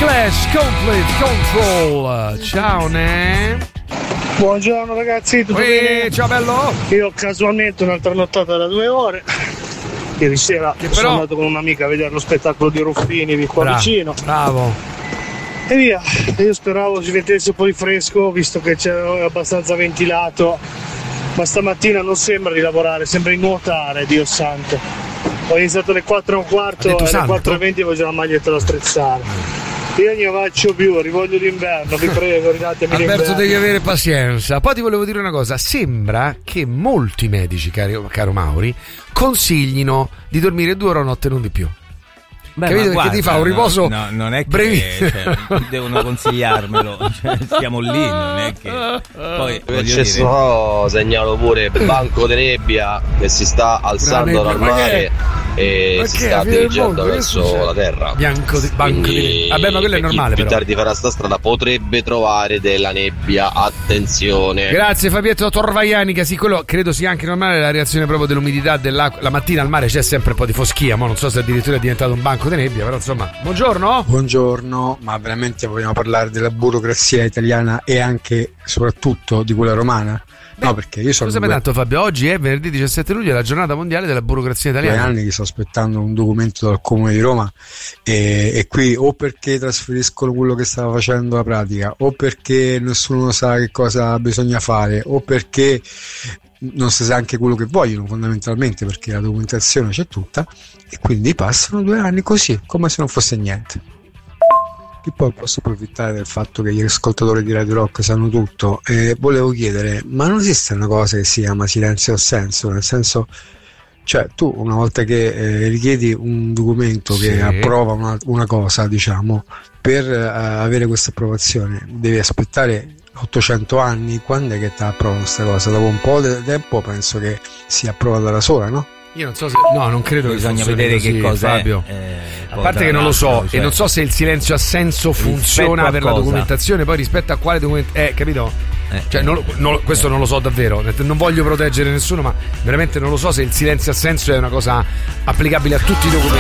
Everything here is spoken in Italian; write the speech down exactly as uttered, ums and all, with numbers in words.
Clash, Complete Control. Ciao Ne. Buongiorno ragazzi, tutto Ehi, bene? ciao bello. Io casualmente un'altra nottata da due ore. Ieri sera Che sono però... andato con un'amica a vedere lo spettacolo di Ruffini di qua bravo, vicino. Bravo. E via, io speravo si mettesse un po' di fresco, visto che c'era abbastanza ventilato. Ma stamattina non sembra di lavorare, sembra di nuotare, Dio santo. Ho iniziato alle quattro e un quarto e alle quattro e venti avevo già la maglietta da strizzare. Io non ne faccio più, rivoglio d'inverno, vi prego, ridatemi l'inverno. Alberto, devi avere pazienza. Poi ti volevo dire una cosa, sembra che molti medici, caro, caro Mauri, consiglino di dormire due ore a notte, non di più. Beh, capito? Perché guarda, ti fa un riposo no, no, non è che brevissimo. cioè, devono consigliarmelo, cioè, stiamo lì, non è che poi invece so, segnalo pure Banco di Nebbia che si sta alzando dal mare e ma si che? sta Fine del dirigendo mondo, verso che la terra. Bianco di, banco di... Vabbè, ma quello è normale, più però. tardi farà sta strada potrebbe trovare della nebbia, attenzione. Grazie Fabietto Torvaianica. Sì, quello credo sia anche normale, la reazione proprio dell'umidità dell'acqua. La mattina al mare c'è sempre un po' di foschia, ma non so se addirittura è diventato un banco di nebbia, però insomma. Buongiorno. Buongiorno, ma veramente vogliamo parlare della burocrazia italiana e anche soprattutto di quella romana? Beh, no, perché io sono scusami due... tanto Fabio, oggi è venerdì diciassette luglio, è la giornata mondiale della burocrazia italiana. Due anni che sto aspettando un documento dal Comune di Roma e, e qui o perché trasferiscono quello che stava facendo la pratica, o perché nessuno sa che cosa bisogna fare, o perché non si sa anche quello che vogliono fondamentalmente, perché la documentazione c'è tutta e quindi passano due anni così, come se non fosse niente. E poi posso approfittare del fatto che gli ascoltatori di Radio Rock sanno tutto e volevo chiedere, ma non esiste una cosa che si chiama silenzio assenso? Nel senso, cioè tu una volta che eh, richiedi un documento che sì. approva una, una cosa, diciamo, per eh, avere questa approvazione devi aspettare ottocento anni. Quando è che ti approvano questa cosa? Dopo un po' di tempo penso che sia approvata da sola, no? Io non so se no, non credo che bisogna funzioni vedere così, che cosa Fabio. È, eh, a parte che non lo so, cioè, e non so se il silenzio assenso funziona per cosa? la documentazione, poi rispetto a quale documentazione, eh, capito? Eh, cioè, non, non, questo non lo so davvero. Non voglio proteggere nessuno, ma veramente non lo so se il silenzio assenso è una cosa applicabile a tutti i documenti.